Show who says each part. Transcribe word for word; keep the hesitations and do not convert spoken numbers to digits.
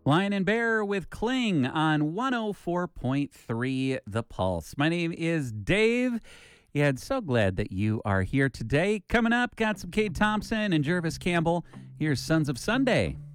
Speaker 1: Lion and Bear with Cling on one oh four point three The Pulse. My name is Dave. And so glad that you are here today. Coming up, got some Cade Thompson and Jervis Campbell. Here's Sons of Sunday.